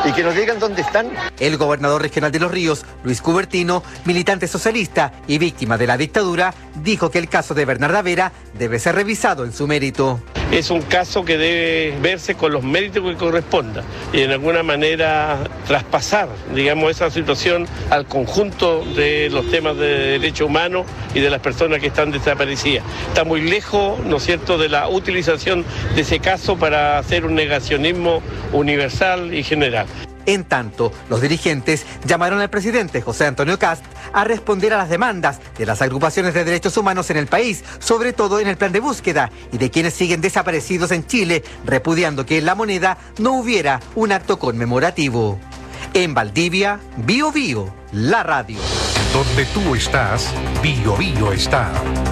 y que nos digan dónde están. El gobernador regional de Los Ríos, Luis Cubertino, militante socialista y víctima de la dictadura, dijo que el caso de Bernarda Vera debe ser revisado en su mérito. Es un caso que debe verse con los méritos que corresponda y de alguna manera traspasar, digamos, esa situación al conjunto de los temas de derechos humanos y de las personas que están desaparecidas. Está muy lejos, ¿no es cierto?, de la utilización de ese caso para hacer un negacionismo universal y general. En tanto, los dirigentes llamaron al presidente José Antonio Kast a responder a las demandas de las agrupaciones de derechos humanos en el país, sobre todo en el plan de búsqueda, y de quienes siguen desaparecidos en Chile, repudiando que en La Moneda no hubiera un acto conmemorativo. En Valdivia, Bío Bío, la radio. Donde tú estás, Bío Bío está.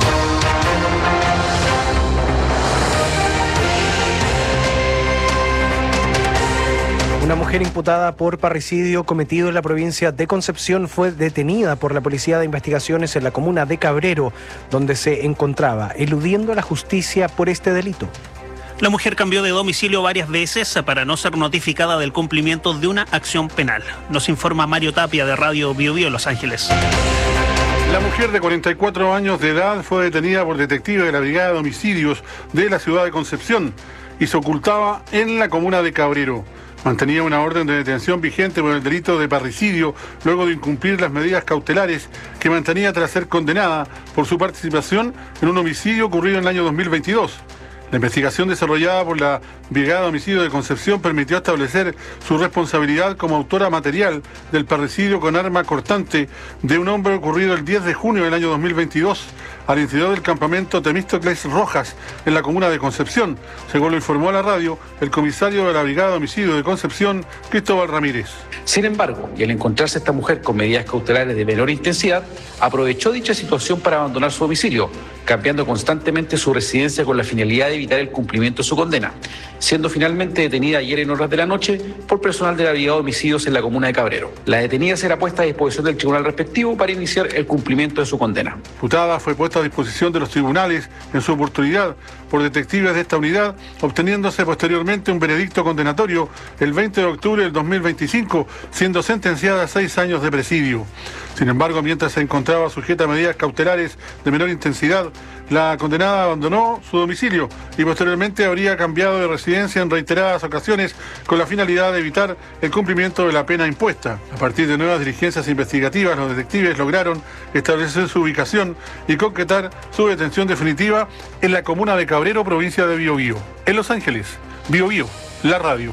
Una mujer imputada por parricidio cometido en la provincia de Concepción fue detenida por la Policía de Investigaciones en la comuna de Cabrero, donde se encontraba eludiendo a la justicia por este delito. La mujer cambió de domicilio varias veces para no ser notificada del cumplimiento de una acción penal. Nos informa Mario Tapia de Radio Bío Bío Los Ángeles. La mujer de 44 años de edad fue detenida por detectives de la Brigada de Homicidios de la ciudad de Concepción y se ocultaba en la comuna de Cabrero. Mantenía una orden de detención vigente por el delito de parricidio luego de incumplir las medidas cautelares que mantenía tras ser condenada por su participación en un homicidio ocurrido en el año 2022. La investigación desarrollada por la Brigada de Homicidio de Concepción permitió establecer su responsabilidad como autora material del parricidio con arma cortante de un hombre ocurrido el 10 de junio del año 2022 al interior del campamento Temístocles Rojas en la comuna de Concepción, según lo informó a la radio el comisario de la Brigada de Homicidio de Concepción, Cristóbal Ramírez. Sin embargo, y al encontrarse esta mujer con medidas cautelares de menor intensidad, aprovechó dicha situación para abandonar su domicilio, cambiando constantemente su residencia con la finalidad de evitar el cumplimiento de su condena, siendo finalmente detenida ayer en horas de la noche por personal de la Brigada de Homicidios en la comuna de Cabrero. La detenida será puesta a disposición del tribunal respectivo para iniciar el cumplimiento de su condena. Imputada fue puesta a disposición de los tribunales en su oportunidad por detectives de esta unidad, obteniéndose posteriormente un veredicto condenatorio el 20 de octubre del 2025, siendo sentenciada a 6 años de presidio. Sin embargo, mientras se encontraba sujeta a medidas cautelares de menor intensidad, la condenada abandonó su domicilio y posteriormente habría cambiado de residencia en reiteradas ocasiones con la finalidad de evitar el cumplimiento de la pena impuesta. A partir de nuevas diligencias investigativas, los detectives lograron establecer su ubicación y concretar su detención definitiva en la comuna de Cabrero, provincia de Bío Bío. En Los Ángeles, Bío Bío, la radio.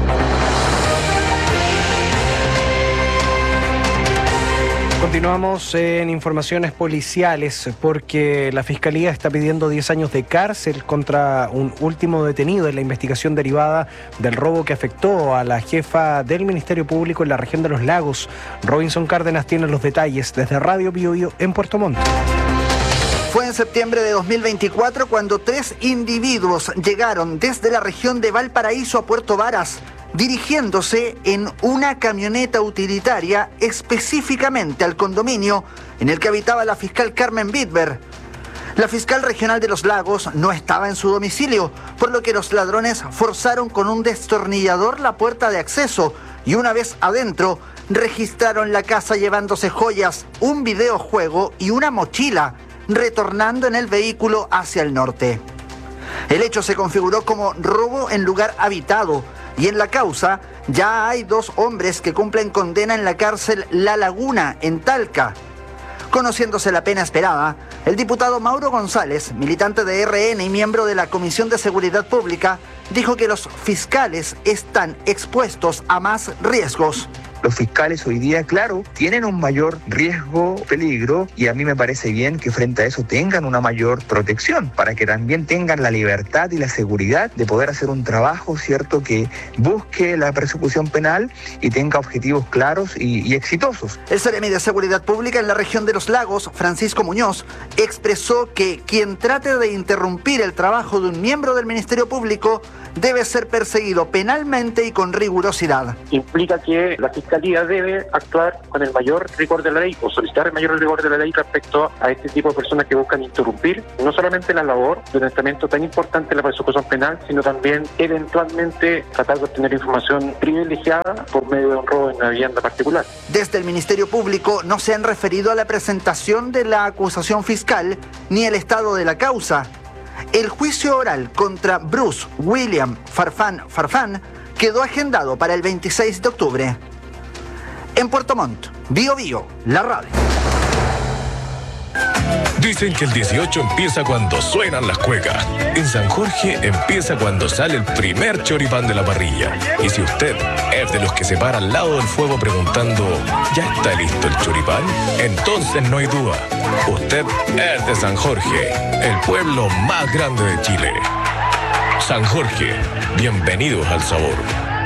Continuamos en informaciones policiales porque la Fiscalía está pidiendo 10 años de cárcel contra un último detenido en la investigación derivada del robo que afectó a la jefa del Ministerio Público en la región de Los Lagos. Robinson Cárdenas tiene los detalles desde Radio Bío Bío en Puerto Montt. Fue en septiembre de 2024 cuando 3 individuos llegaron desde la región de Valparaíso a Puerto Varas, dirigiéndose en una camioneta utilitaria específicamente al condominio en el que habitaba la fiscal Carmen Bitber. La fiscal regional de Los Lagos no estaba en su domicilio, por lo que los ladrones forzaron con un destornillador la puerta de acceso y una vez adentro registraron la casa llevándose joyas, un videojuego y una mochila, retornando en el vehículo hacia el norte. El hecho se configuró como robo en lugar habitado y en la causa ya hay 2 hombres que cumplen condena en la cárcel La Laguna, en Talca. Conociéndose la pena esperada, el diputado Mauro González, militante de RN y miembro de la Comisión de Seguridad Pública, dijo que los fiscales están expuestos a más riesgos. Los fiscales hoy día, claro, tienen un mayor riesgo, peligro, y a mí me parece bien que frente a eso tengan una mayor protección, para que también tengan la libertad y la seguridad de poder hacer un trabajo, ¿cierto?, que busque la persecución penal y tenga objetivos claros y exitosos. El Seremi de Seguridad Pública en la región de Los Lagos, Francisco Muñoz, expresó que quien trate de interrumpir el trabajo de un miembro del Ministerio Público debe ser perseguido penalmente y con rigurosidad. Implica que la fiscalía Fiscalía debe actuar con el mayor rigor de la ley o solicitar el mayor rigor de la ley respecto a este tipo de personas que buscan interrumpir no solamente la labor de un estamento tan importante en la persecución penal, sino también eventualmente tratar de obtener información privilegiada por medio de un robo en una vivienda particular. Desde el Ministerio Público no se han referido a la presentación de la acusación fiscal ni el estado de la causa. El juicio oral contra Bruce William Farfán quedó agendado para el 26 de octubre. En Puerto Montt, Bío Bío, la radio. Dicen que el 18 empieza cuando suenan las cuecas. En San Jorge empieza cuando sale el primer choripán de la parrilla. Y si usted es de los que se para al lado del fuego preguntando ¿ya está listo el choripán? Entonces no hay duda. Usted es de San Jorge, el pueblo más grande de Chile. San Jorge, bienvenidos al sabor.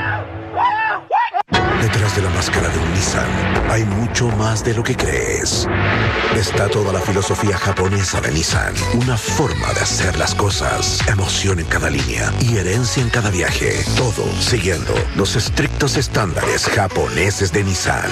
Detrás de la máscara de un Nissan hay mucho más de lo que crees. Está toda la filosofía japonesa de Nissan. Una forma de hacer las cosas. Emoción en cada línea y herencia en cada viaje. Todo siguiendo los estrictos estándares japoneses de Nissan.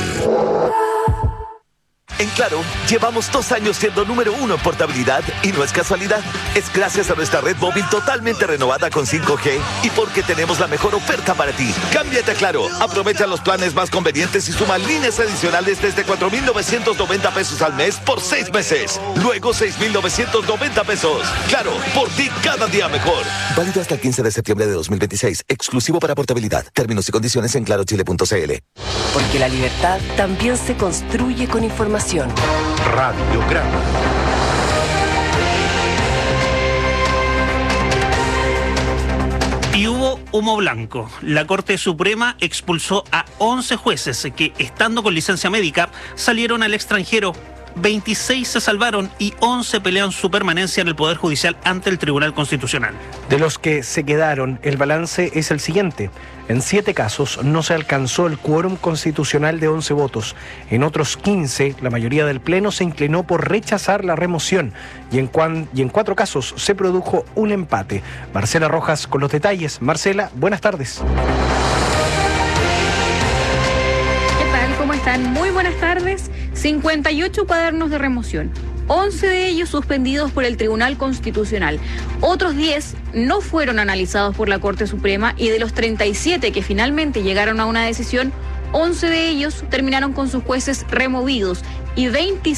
En Claro, llevamos 2 años siendo número 1 en portabilidad y no es casualidad. Es gracias a nuestra red móvil totalmente renovada con 5G y porque tenemos la mejor oferta para ti. Cámbiate a Claro, aprovecha los planes más convenientes y suma líneas adicionales desde 4,990 pesos al mes por 6 meses. Luego 6,990 pesos. Claro, por ti cada día mejor. Válido hasta el 15 de septiembre de 2026. Exclusivo para portabilidad. Términos y condiciones en clarochile.cl. Porque la libertad también se construye con información. Radiograma. Y hubo humo blanco. La Corte Suprema expulsó a 11 jueces que, estando con licencia médica, salieron al extranjero. 26 se salvaron y 11 pelean su permanencia en el Poder Judicial ante el Tribunal Constitucional. De los que se quedaron, el balance es el siguiente. En 7 casos no se alcanzó el quórum constitucional de 11 votos. En otros 15, la mayoría del Pleno se inclinó por rechazar la remoción. Y en 4 casos se produjo un empate. Marcela Rojas con los detalles. Marcela, buenas tardes. ¿Cómo están? Muy buenas tardes. 58 cuadernos de remoción, 11 de ellos suspendidos por el Tribunal Constitucional. Otros 10 no fueron analizados por la Corte Suprema y de los 37 que finalmente llegaron a una decisión, 11 de ellos terminaron con sus jueces removidos y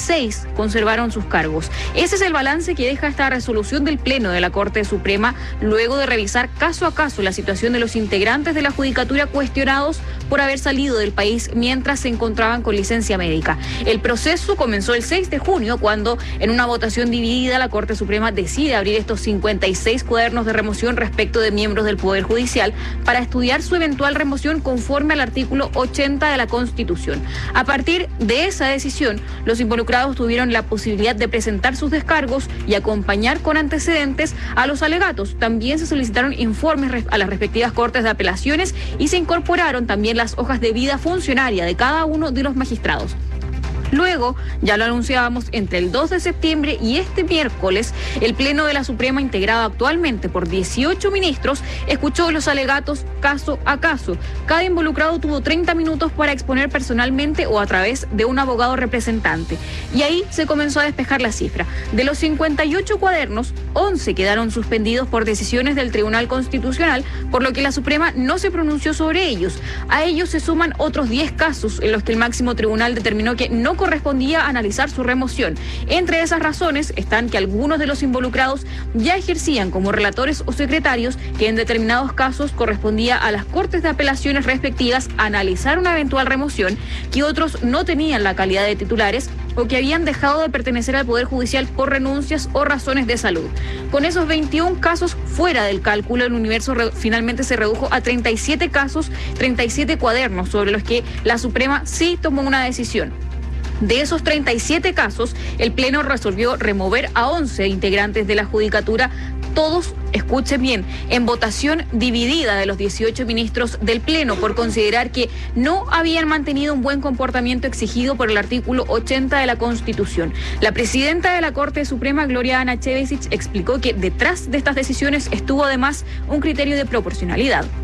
26 conservaron sus cargos. Ese es el balance que deja esta resolución del Pleno de la Corte Suprema luego de revisar caso a caso la situación de los integrantes de la Judicatura cuestionados por haber salido del país mientras se encontraban con licencia médica. El proceso comenzó el 6 de junio cuando en una votación dividida la Corte Suprema decide abrir estos 56 cuadernos de remoción respecto de miembros del Poder Judicial para estudiar su eventual remoción conforme al artículo 80 de la Constitución. A partir de esa decisión, los involucrados tuvieron la posibilidad de presentar sus descargos y acompañar con antecedentes a los alegatos. También se solicitaron informes a las respectivas cortes de apelaciones y se incorporaron también las hojas de vida funcionaria de cada uno de los magistrados. Luego, ya lo anunciábamos, entre el 2 de septiembre y este miércoles, el Pleno de la Suprema, integrado actualmente por 18 ministros, escuchó los alegatos caso a caso. Cada involucrado tuvo 30 minutos para exponer personalmente o a través de un abogado representante. Y ahí se comenzó a despejar la cifra. De los 58 cuadernos, 11 quedaron suspendidos por decisiones del Tribunal Constitucional, por lo que la Suprema no se pronunció sobre ellos. A ellos se suman otros 10 casos en los que el máximo tribunal determinó que no correspondía analizar su remoción. Entre esas razones están que algunos de los involucrados ya ejercían como relatores o secretarios, que en determinados casos correspondía a las cortes de apelaciones respectivas analizar una eventual remoción, que otros no tenían la calidad de titulares o que habían dejado de pertenecer al Poder Judicial por renuncias o razones de salud. Con esos 21 casos fuera del cálculo, el universo finalmente se redujo a 37 casos, 37 cuadernos sobre los que la Suprema sí tomó una decisión. De esos 37 casos, el Pleno resolvió remover a 11 integrantes de la Judicatura, todos, escuchen bien, en votación dividida de los 18 ministros del Pleno por considerar que no habían mantenido un buen comportamiento exigido por el artículo 80 de la Constitución. La presidenta de la Corte Suprema, Gloria Ana Chevesic, explicó que detrás de estas decisiones estuvo además un criterio de proporcionalidad.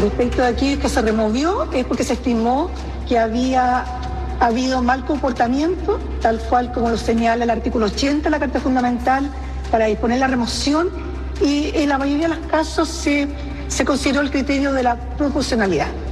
Respecto de aquello que se removió es porque se estimó que había habido mal comportamiento, tal cual como lo señala el artículo 80 de la Carta Fundamental, para disponer la remoción, y en la mayoría de los casos se consideró el criterio de la proporcionalidad.